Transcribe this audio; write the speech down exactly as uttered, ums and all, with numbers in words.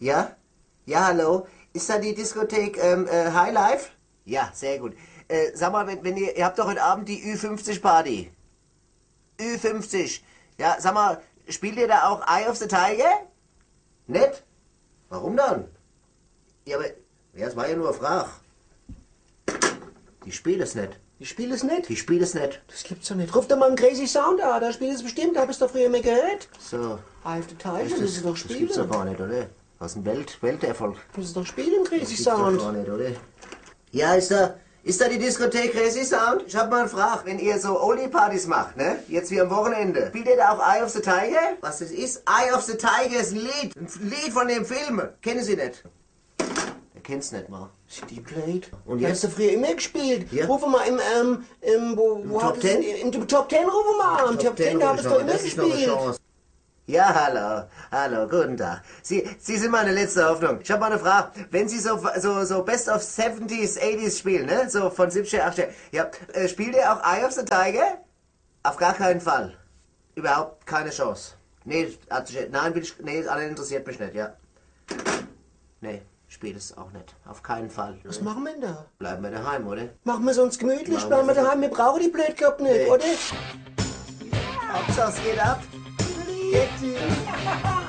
Ja? Ja, hallo? Ist da die Diskothek ähm, äh, High Life? Ja, sehr gut. Äh, sag mal, wenn, wenn ihr, ihr habt doch heute Abend die Ü fünfzig Party. Ü fünfzig. Ja, sag mal, spielt ihr da auch Eye of the Tiger? Nett? Warum dann? Ja, aber, ja, es war ja nur eine Frage. Die spielen es nicht. Die spielen es nicht? Die spielen es nicht. Das gibt's doch nicht. Ruf doch mal im Crazy Sound an, da spielt es bestimmt, da hab ich's doch früher mehr gehört. So. Eye of the Tiger, Das, müssen sie doch das spielen. gibt's doch gar nicht, oder? Was ein Welt, Welterfolg. Müssen sie doch spielen im Das Crazy gibt's doch Sound. gar nicht, oder? Ja, ist da, ist da die Diskothek Crazy Sound? Ich hab mal eine Frage. Wenn ihr so Oldie-Partys macht, ne? Jetzt wie am Wochenende. Spielt ihr da auch Eye of the Tiger? Was das ist? Eye of the Tiger ist ein Lied. Ein Lied von dem Film. Kennen Sie nicht? Er kennt's nicht mal. City Plate. Und Die jetzt? hast du früher immer gespielt. Ja. Ruf mal im, ähm, im, wo, wo Top hat es- Ten? Im, im Top Ten ruf mal an. Im Top Ten, da hab ich doch immer Das ist noch eine gespielt. Chance. Ja, hallo, hallo, guten Tag. Sie, Sie sind meine letzte Hoffnung. Ich habe mal eine Frage. Wenn Sie so, so, so Best of siebziger, achtziger spielen, ne? So von siebziger, achtziger. Ja, äh, spielt ihr auch Eye of the Tiger? Auf gar keinen Fall. Überhaupt keine Chance. Nee, hat sich, nein, will ich, nee, alles interessiert mich nicht, ja. Nee, spielt es auch nicht. Auf keinen Fall. Was machen wir denn da? Bleiben wir daheim, oder? Machen wir sonst gemütlich, Machen bleiben wir wir so. daheim, wir brauchen die Blödkopf nicht, Nee. oder? Hauptsache es geht ab. Getty.